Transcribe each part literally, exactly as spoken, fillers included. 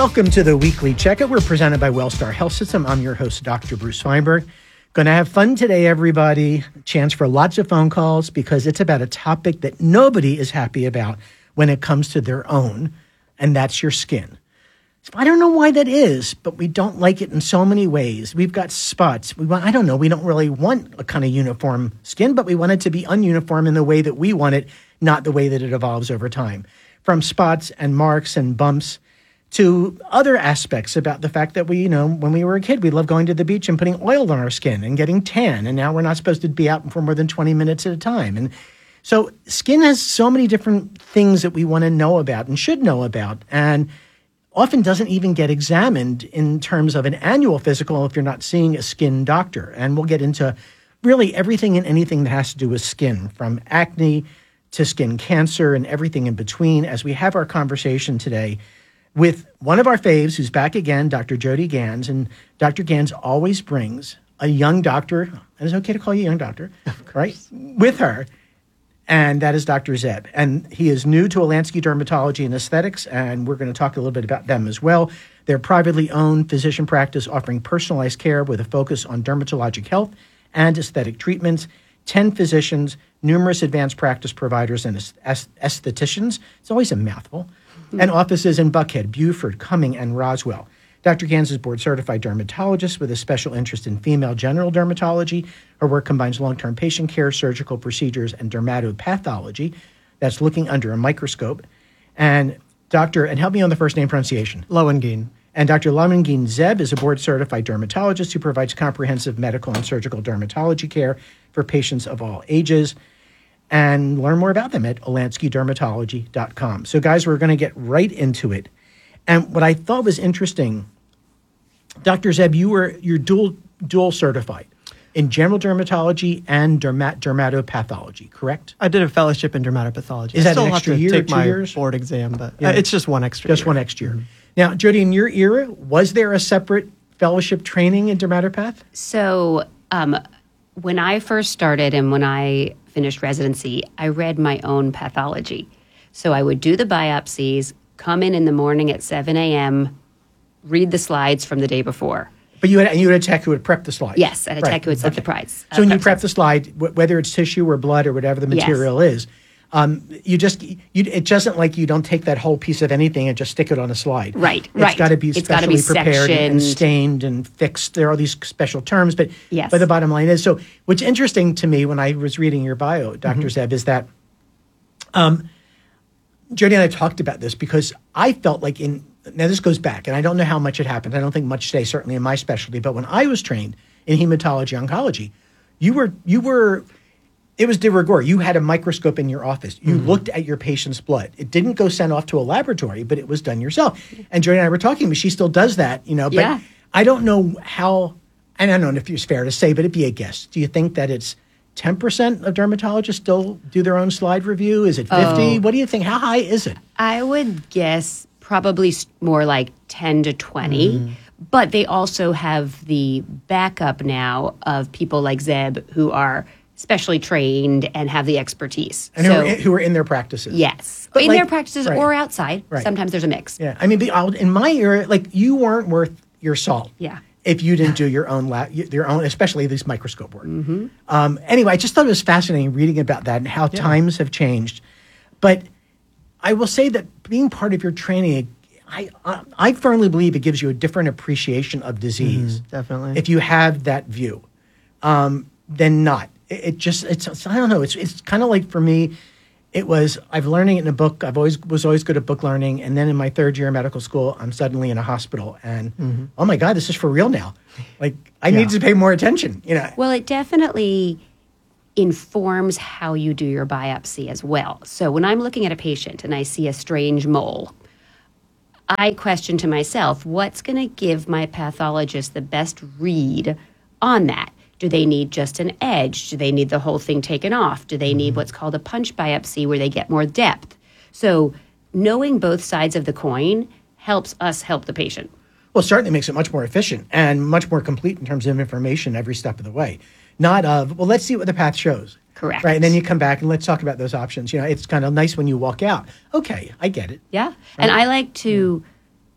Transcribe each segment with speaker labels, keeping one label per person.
Speaker 1: Welcome to the Weekly Checkup. We're presented by Wellstar Health System. I'm your host, Doctor Bruce Feinberg. Going to have fun today, everybody. Chance for lots of phone calls because it's about a topic that nobody is happy about when it comes to their own, and that's your skin. I don't know why that is, but we don't like it in so many ways. We've got spots. We want, I don't know, we don't really want a kind of uniform skin, but we want it to be ununiform in the way that we want it, not the way that it evolves over time. From spots and marks and bumps to other aspects about the fact that we, you know, when we were a kid, we loved going to the beach and putting oil on our skin and getting tan. And now we're not supposed to be out for more than twenty minutes at a time. And so skin has so many different things that we want to know about and should know about. And often doesn't even get examined in terms of an annual physical if you're not seeing a skin doctor. And we'll get into really everything and anything that has to do with skin, from acne to skin cancer and everything in between, as we have our conversation today with one of our faves who's back again, Doctor Jody Gans. And Doctor Gans always brings a young doctor, and it's okay to call you a young doctor, right, with her. And that is Doctor Zeb. And he is new to Olansky Dermatology and Aesthetics, and we're going to talk a little bit about them as well. They're a privately owned physician practice offering personalized care with a focus on dermatologic health and aesthetic treatments. ten physicians, numerous advanced practice providers, and aestheticians. It's always a mouthful. Mm-hmm. And offices in Buckhead, Beaufort, Cumming, and Roswell. Doctor Gans is board-certified dermatologist with a special interest in female general dermatology. Her work combines long-term patient care, surgical procedures, and dermatopathology. That's looking under a microscope. And Doctor, and help me on the first name pronunciation.
Speaker 2: Lowengein.
Speaker 1: And Doctor Lowengein Zeb is a board-certified dermatologist who provides comprehensive medical and surgical dermatology care for patients of all ages. And learn more about them at olansky dermatology dot com. So, guys, we're going to get right into it. And what I thought was interesting, Doctor Zeb, you were you're dual dual certified in general dermatology and dermat, dermatopathology, correct?
Speaker 2: I did a fellowship in dermatopathology.
Speaker 1: Is that
Speaker 2: I still
Speaker 1: an extra
Speaker 2: have to
Speaker 1: year
Speaker 2: take
Speaker 1: or two
Speaker 2: my
Speaker 1: years?
Speaker 2: board exam, but
Speaker 1: Yeah.
Speaker 2: uh, it's just one extra
Speaker 1: Just
Speaker 2: year.
Speaker 1: one extra year.
Speaker 2: Mm-hmm.
Speaker 1: Now, Jody, in your era, was there a separate fellowship training in dermatopath?
Speaker 3: So um, when I first started and when I finished residency, I read my own pathology. So I would do the biopsies, come in in the morning at seven a.m., read the slides from the day before.
Speaker 1: But you had, you had a tech who would prep the slides.
Speaker 3: Yes, and a
Speaker 1: Right.
Speaker 3: tech who would set
Speaker 1: Okay.
Speaker 3: the price.
Speaker 1: So when you prep the slide, wh- whether it's tissue or blood or whatever the
Speaker 3: Yes.
Speaker 1: material is, um, you just you, it doesn't like you don't take that whole piece of anything and just stick it on a slide.
Speaker 3: Right,
Speaker 1: It's
Speaker 3: right.
Speaker 1: got to be
Speaker 3: It's gotta
Speaker 1: specially
Speaker 3: be
Speaker 1: prepared and, and
Speaker 3: sectioned.
Speaker 1: stained and fixed. There are these special terms, but
Speaker 3: Yes.
Speaker 1: but the bottom line is, so what's interesting to me when I was reading your bio, Doctor Zeb, is that um, Jody and I talked about this because I felt like in now this goes back, and I don't know how much it happened. I don't think much today, certainly in my specialty. But when I was trained in hematology oncology, you were you were it was de rigueur. You had a microscope in your office. You mm-hmm. looked at your patient's blood. It didn't go sent off to a laboratory, but it was done yourself. And Jody and I were talking, but she still does that, you know. But
Speaker 3: Yeah.
Speaker 1: I don't know how, and I don't know if it's fair to say, but it'd be a guess. Do you think that it's ten percent of dermatologists still do their own slide review? Is it fifty?
Speaker 3: Oh.
Speaker 1: What do you think? How high is it?
Speaker 3: I would guess probably s- more like ten to twenty.
Speaker 1: Mm-hmm.
Speaker 3: But they also have the backup now of people like Zeb who are specially trained and have the expertise.
Speaker 1: And
Speaker 3: so,
Speaker 1: who, are in, who are in their practices.
Speaker 3: yes.
Speaker 1: But
Speaker 3: in
Speaker 1: like-
Speaker 3: their practices
Speaker 1: right.
Speaker 3: or outside.
Speaker 1: Right.
Speaker 3: Sometimes there's a mix.
Speaker 1: Yeah. I mean, the, I'll- in my era, like you weren't worth your salt.
Speaker 3: Yeah.
Speaker 1: If you didn't do your own lab, your own, especially this microscope work.
Speaker 3: Mm-hmm.
Speaker 1: Um, anyway, I just thought it was fascinating reading about that and how times have changed. But I will say that being part of your training, I, I, I firmly believe it gives you a different appreciation of disease.
Speaker 2: Mhm, definitely.
Speaker 1: If you have that view, um, than not. It, it just, it's, it's, I don't know. It's, it's kind of like for me, it was, I've learning it in a book. I've always, was always good at book learning. And then in my third year of medical school, I'm suddenly in a hospital and,
Speaker 2: Mm-hmm.
Speaker 1: oh my God, this is for real now. Like I
Speaker 2: Yeah.
Speaker 1: need to pay more attention, you know?
Speaker 3: Well, it definitely informs how you do your biopsy as well. So when I'm looking at a patient and I see a strange mole, I question to myself, what's going to give my pathologist the best read on that? Do they need just an edge? Do they need the whole thing taken off? Do they need what's called a punch biopsy where they get more depth? So knowing both sides of the coin helps us help the patient.
Speaker 1: Well, it certainly makes it much more efficient and much more complete in terms of information every step of the way. Not of, well, let's see what the path shows.
Speaker 3: Correct.
Speaker 1: Right. And then you come back and let's talk about those options. You know, it's kind of nice when you walk out. Okay, I get it.
Speaker 3: Yeah. And I like to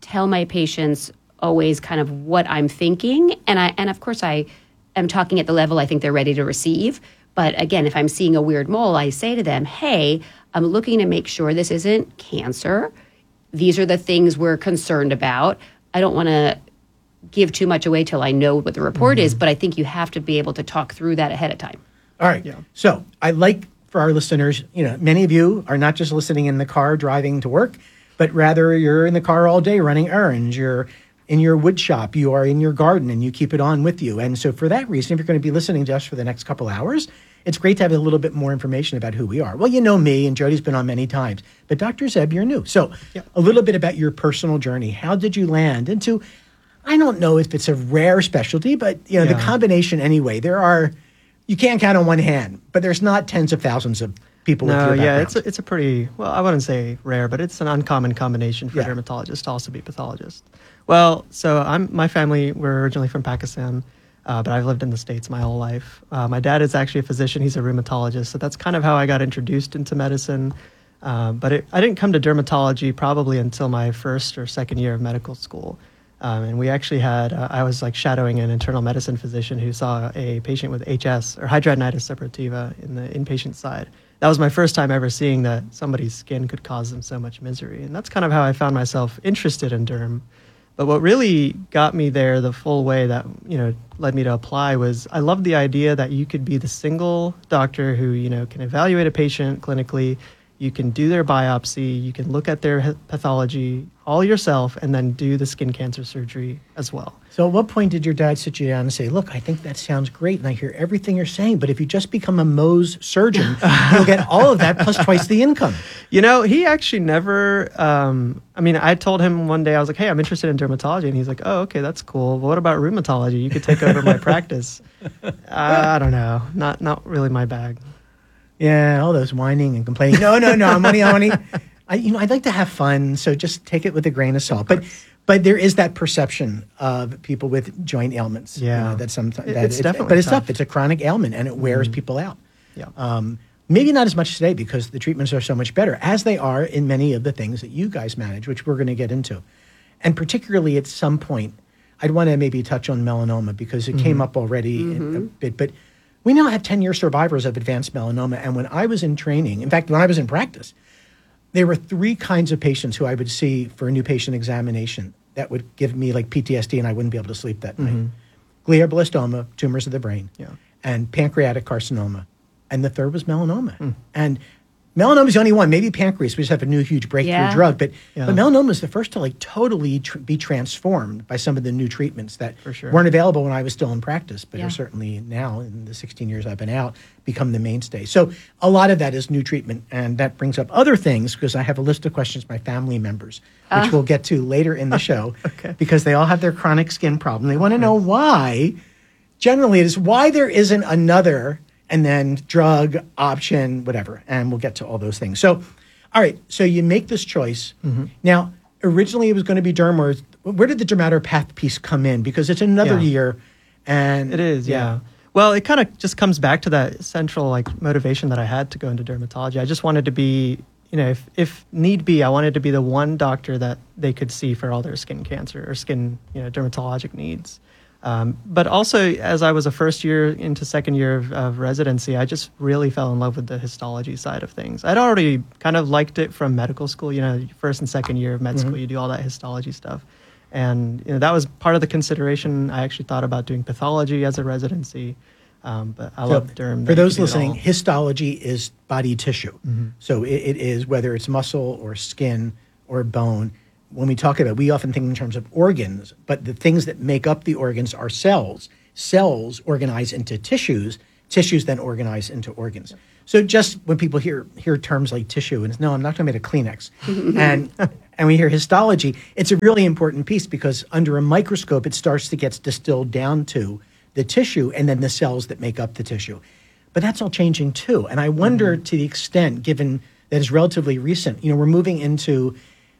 Speaker 3: tell my patients always kind of what I'm thinking. And I and of course I am talking at the level I think they're ready to receive. But again, if I'm seeing a weird mole, I say to them, hey, I'm looking to make sure this isn't cancer. These are the things we're concerned about. I don't want to give too much away till I know what the report mm-hmm. is, but I think you have to be able to talk through that ahead of time.
Speaker 1: All right. Yeah. So I like for our listeners, you know, many of you are not just listening in the car driving to work, but rather you're in the car all day running errands. You're in your wood shop, you are in your garden, and you keep it on with you. And so for that reason, if you're going to be listening to us for the next couple hours, it's great to have a little bit more information about who we are. Well, you know me, and Jody's been on many times, but Doctor Zeb, you're new. So yeah. a little bit about your personal journey. How did you land into, I don't know if it's a rare specialty, but you know yeah. the combination anyway. There are, you can't count on one hand, but there's not tens of thousands of people
Speaker 2: no,
Speaker 1: with your background.
Speaker 2: yeah, it's a, it's a pretty, well, I wouldn't say rare, but it's an uncommon combination for yeah. dermatologists to also be pathologists. Well, so I'm my family, we're originally from Pakistan, uh, but I've lived in the States my whole life. Uh, my dad is actually a physician. He's a rheumatologist. So that's kind of how I got introduced into medicine. Uh, but it, I didn't come to dermatology probably until my first or second year of medical school. Um, and we actually had, uh, I was like shadowing an internal medicine physician who saw a patient with H S, or hidradenitis suppurativa, in the inpatient side. That was my first time ever seeing that somebody's skin could cause them so much misery. And that's kind of how I found myself interested in derm. But what really got me there the full way that, you know, led me to apply was I loved the idea that you could be the single doctor who, you know, can evaluate a patient clinically. You can do their biopsy, you can look at their pathology all yourself, and then do the skin cancer surgery as well.
Speaker 1: So at what point did your dad sit you down and say, look, I think that sounds great, and I hear everything you're saying, but if you just become a Mohs surgeon, you'll get all of that plus twice the income?
Speaker 2: You know, he actually never, um, I mean, I told him one day, I was like, hey, I'm interested in dermatology, and he's like, oh, okay, that's cool. Well, what about rheumatology? You could take over my practice. Uh, I don't know, not not really my bag.
Speaker 1: Yeah, all those whining and complaining. No, no, no, I'm only, I'm only, I, you know, I'd like to have fun, so just take it with a grain of salt. But, but there is that perception of people with joint ailments.
Speaker 2: Yeah,
Speaker 1: you know, that sometimes
Speaker 2: it,
Speaker 1: that
Speaker 2: it's
Speaker 1: it,
Speaker 2: definitely,
Speaker 1: but it's
Speaker 2: tough.
Speaker 1: tough. It's a chronic ailment, and it wears mm. people out.
Speaker 2: Yeah,
Speaker 1: um, maybe not as much today because the treatments are so much better, as they are in many of the things that you guys manage, which we're going to get into, and particularly at some point, I'd want to maybe touch on melanoma because it mm-hmm. came up already mm-hmm. a bit, but. We now have ten-year survivors of advanced melanoma, and when I was in training, in fact, when I was in practice, there were three kinds of patients who I would see for a new patient examination that would give me like P T S D and I wouldn't be able to sleep that
Speaker 2: mm-hmm.
Speaker 1: night. Glioblastoma, tumors of the brain,
Speaker 2: yeah.
Speaker 1: and pancreatic carcinoma, and the third was melanoma.
Speaker 2: Mm.
Speaker 1: And melanoma is the only one, maybe pancreas, we just have a new huge breakthrough
Speaker 3: yeah.
Speaker 1: drug, but,
Speaker 2: yeah.
Speaker 1: but melanoma is the first to like totally tr- be transformed by some of the new treatments that
Speaker 2: For sure.
Speaker 1: weren't available when I was still in practice, but
Speaker 3: yeah.
Speaker 1: are certainly now, in the sixteen years I've been out, become the mainstay. So a lot of that is new treatment, and that brings up other things, because I have a list of questions my family members, which uh. we'll get to later in the show,
Speaker 2: okay.
Speaker 1: because they all have their chronic skin problem. They want to know why, generally it is why there isn't another and then drug, option, whatever. And we'll get to all those things. So, all right, so you make this choice. Mm-hmm. Now, originally it was going to be derm, or where did the dermatopath piece come in? Because it's another
Speaker 2: yeah.
Speaker 1: year. And
Speaker 2: It is, yeah. yeah. Well, it kind of just comes back to that central like motivation that I had to go into dermatology. I just wanted to be, you know, if, if need be, I wanted to be the one doctor that they could see for all their skin cancer or skin, you know, dermatologic needs. Um, but also, as I was a first year into second year of, of residency, I just really fell in love with the histology side of things. I'd already kind of liked it from medical school. You know, first and second year of med mm-hmm. school, you do all that histology stuff. And you know, that was part of the consideration. I actually thought about doing pathology as a residency, um, but I
Speaker 1: so
Speaker 2: love derm.
Speaker 1: For those listening, histology is body tissue. Mm-hmm. So it, it is, whether it's muscle or skin or bone. When we talk about it, we often think in terms of organs, but the things that make up the organs are cells. Cells organize into tissues. Tissues then organize into organs. Yep. So just when people hear hear terms like tissue, and it's, no, I'm not talking about a Kleenex, and and we hear histology, it's a really important piece, because under a microscope, it starts to get distilled down to the tissue and then the cells that make up the tissue. But that's all changing too. And I wonder mm-hmm. to the extent, given that is relatively recent, you know, we're moving into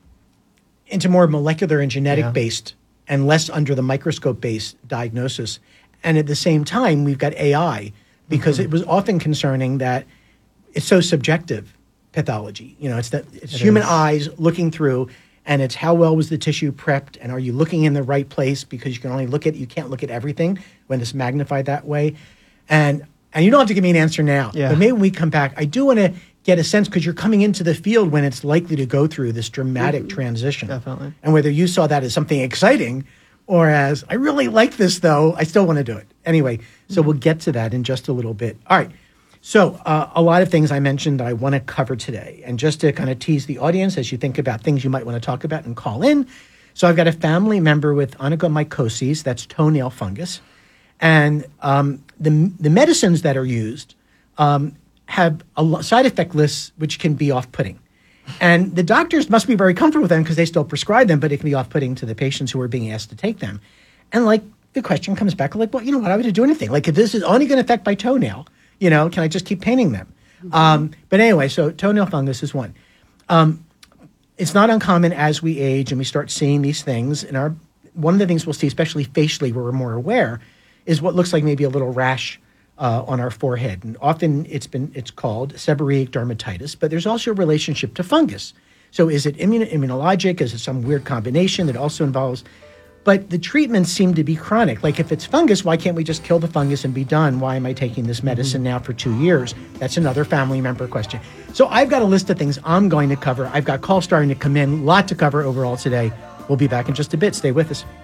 Speaker 1: into more molecular and genetic-based yeah. and less under the microscope-based diagnosis. And at the same time, we've got A I, because mm-hmm. it was often concerning that it's so subjective, pathology. You know, it's that it's
Speaker 2: it
Speaker 1: human
Speaker 2: is.
Speaker 1: eyes looking through, And it's how well was the tissue prepped, and are you looking in the right place, because you can only look at, you can't look at everything when it's magnified that way. And and you don't have to give me an answer now,
Speaker 2: Yeah.
Speaker 1: but maybe when we come back, I do want to get a sense, because you're coming into the field when it's likely to go through this dramatic mm-hmm. transition.
Speaker 2: Definitely.
Speaker 1: And whether you saw that as something exciting or as, I really like this though, I still want to do it. Anyway, so we'll get to that in just a little bit. All right. So uh, a lot of things I mentioned I want to cover today. And just to kind of tease the audience as you think about things you might want to talk about and call in. So I've got a family member with onychomycosis, that's toenail fungus. And um, the the medicines that are used um, have a lo- side effect lists which can be off-putting. And the doctors must be very comfortable with them because they still prescribe them, but it can be off-putting to the patients who are being asked to take them. And like the question comes back, like, well, you know what, I would do anything. Like if this is only going to affect my toenail, you know, can I just keep painting them? Mm-hmm. Um, but anyway, so toenail fungus is one. Um, it's not uncommon as we age and we start seeing these things. And our one of the things we'll see, especially facially, where we're more aware, is what looks like maybe a little rash uh, on our forehead. And often it's been it's called seborrheic dermatitis, but there's also a relationship to fungus. So is it immun- immunologic? Is it some weird combination that also involves... But the treatments seem to be chronic. Like if it's fungus, why can't we just kill the fungus and be done? Why am I taking this medicine now for two years? That's another family member question. So I've got a list of things I'm going to cover. I've got calls starting to come in. A lot to cover overall today. We'll be back in just a bit. Stay with us.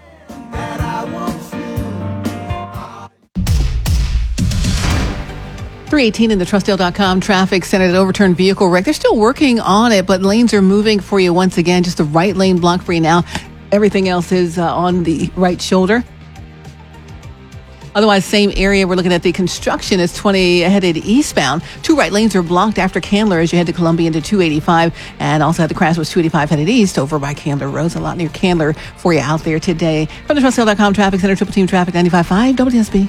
Speaker 4: three eighteen in the Trustdale dot com traffic center, an overturned vehicle wreck. They're still working on it, but lanes are moving for you once again. Just the right lane blocked for you now. Everything else is uh, on the right shoulder. Otherwise, same area. We're looking at the construction is twenty headed eastbound. Two right lanes are blocked after Candler as you head to Columbia into two eighty-five. And also had the crash was two eighty-five headed east over by Candler Road. A lot near Candler for you out there today. From the Trustdale dot com traffic center, Triple Team Traffic ninety-five point five W S B.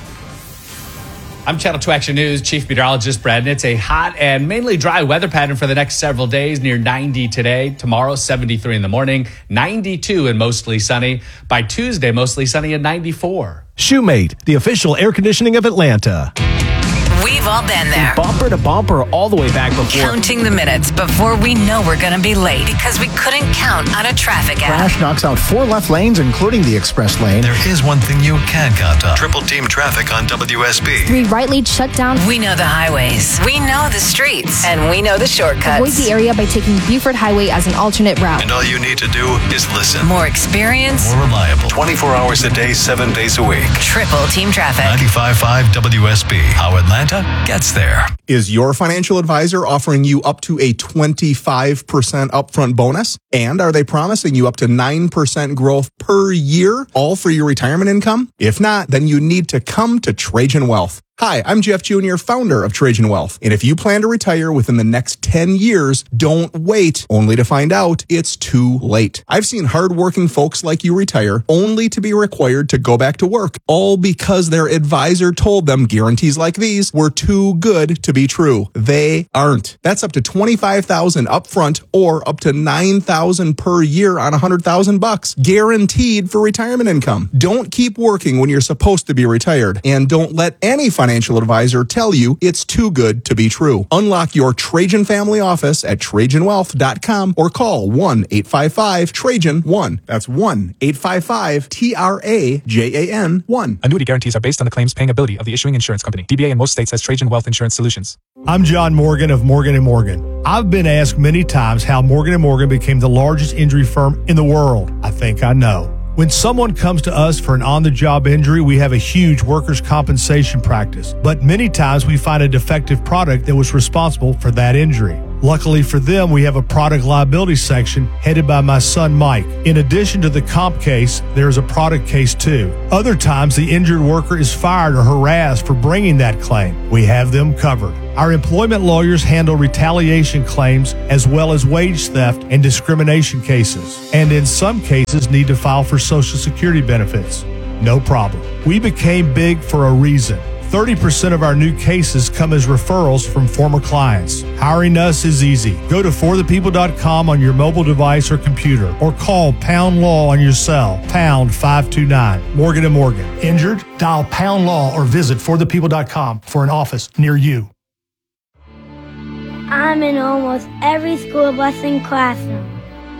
Speaker 5: I'm Channel two Action News Chief Meteorologist Brad. It's a hot and mainly dry weather pattern for the next several days, near ninety today. Tomorrow, seventy-three in the morning, ninety-two and mostly sunny. By Tuesday, mostly sunny and ninety-four.
Speaker 6: Shoemate, the official air conditioning of Atlanta.
Speaker 7: We've all been there.
Speaker 6: Bumper to bumper all the way back before.
Speaker 7: Counting the minutes before we know we're going to be late because we couldn't count on a traffic app.
Speaker 8: Crash knocks out four left lanes, including the express lane.
Speaker 9: There is one thing you can count on. Triple Team Traffic on W S B.
Speaker 10: Three right lanes shut down.
Speaker 7: We know the highways. We know the streets. And we know the shortcuts.
Speaker 10: Avoid the area by taking Buford Highway as an alternate route.
Speaker 9: And all you need to do is listen.
Speaker 7: More experience.
Speaker 9: More reliable. twenty-four hours a day, seven days a week.
Speaker 7: Triple Team Traffic.
Speaker 9: ninety-five point five W S B. How Atlanta gets there.
Speaker 11: Is your financial advisor offering you up to a twenty-five percent upfront bonus? And are they promising you up to nine percent growth per year, all for your retirement income? If not, then you need to come to Trajan Wealth. Hi, I'm Jeff Junior, founder of Trajan Wealth. And if you plan to retire within the next ten years, don't wait only to find out it's too late. I've seen hardworking folks like you retire only to be required to go back to work, all because their advisor told them guarantees like these were too good to be true. They aren't. That's up to twenty-five thousand dollars upfront or up to nine thousand dollars per year on one hundred thousand bucks, guaranteed for retirement income. Don't keep working when you're supposed to be retired, and don't let any financial Financial advisor tell you it's too good to be true. Unlock your Trajan family office at Trajan Wealth dot com or call one eight five five Trajan one. That's one eight five five T R A J A N one.
Speaker 12: Annuity guarantees are based on the claims paying ability of the issuing insurance company. D B A in most states has Trajan Wealth Insurance Solutions.
Speaker 6: I'm John Morgan of Morgan and Morgan. I've been asked many times how Morgan and Morgan became the largest injury firm in the world. I think I know. When someone comes to us for an on-the-job injury, we have a huge workers' compensation practice. But many times we find a defective product that was responsible for that injury. Luckily for them, we have a product liability section headed by my son, Mike. In addition to the comp case, there is a product case too. Other times, the injured worker is fired or harassed for bringing that claim. We have them covered. Our employment lawyers handle retaliation claims as well as wage theft and discrimination cases, and in some cases need to file for Social Security benefits. No problem. We became big for a reason. thirty percent of our new cases come as referrals from former clients. Hiring us is easy. Go to for the people dot com on your mobile device or computer, or call Pound Law on your cell, pound five two nine. Morgan and Morgan. Injured? Dial Pound Law or visit for the people dot com for an office near you.
Speaker 13: I'm in almost every school bus and classroom.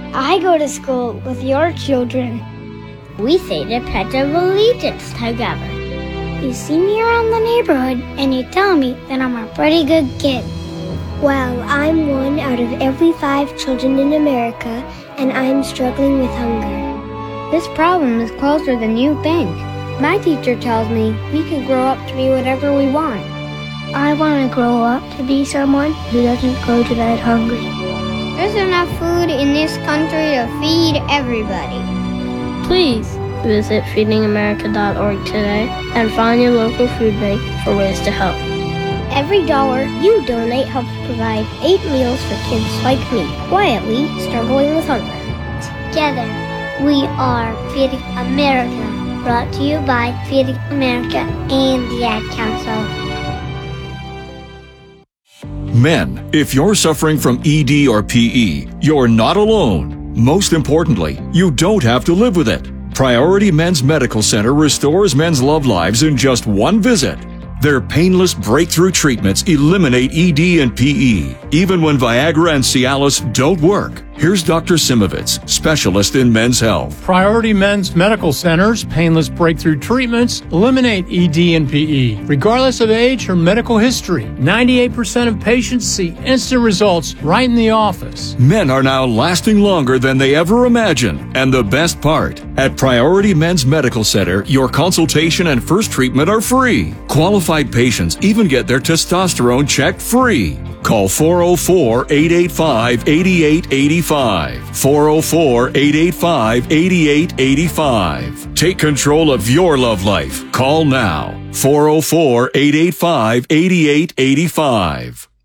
Speaker 13: I go to school with your children. We say the Pledge of Allegiance together. You see me around the neighborhood and you tell me that I'm a pretty good kid. Well, I'm one out of every five children in America, and I'm struggling with hunger. This problem is closer than you think. My teacher tells me we can grow up to be whatever we want. I want to grow up to be someone who doesn't go to bed hungry. There's enough food in this country to feed everybody. Please visit feeding america dot org today and find your local food bank for ways to help. Every dollar you donate helps provide eight meals for kids like me, quietly struggling with hunger. Together, we are Feeding America, brought to you by Feeding America and the Ad Council.
Speaker 14: Men, if you're suffering from E D or P E, you're not alone. Most importantly, you don't have to live with it. Priority Men's Medical Center restores men's love lives in just one visit. Their painless breakthrough treatments eliminate E D and P E, even when Viagra and Cialis don't work. Here's Doctor Simovitz, specialist in men's health.
Speaker 15: Priority Men's Medical Center's painless breakthrough treatments eliminate E D and P E, regardless of age or medical history. ninety-eight percent of patients see instant results right in the office.
Speaker 14: Men are now lasting longer than they ever imagined. And the best part, at Priority Men's Medical Center, your consultation and first treatment are free. Qualified patients even get their testosterone checked free. Call four oh four, eight eight five, eight eight eight five. four oh four, eight eight five, eight eight eight five. Take control of your love life. Call now. four oh four, eight eight five, eight eight eight five.